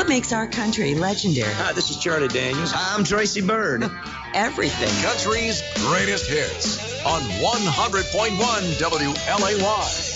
What makes our country legendary? Hi, this is Charlie Daniels. I'm Tracy Byrd. Everything. Country's greatest hits on 100.1 WLAY.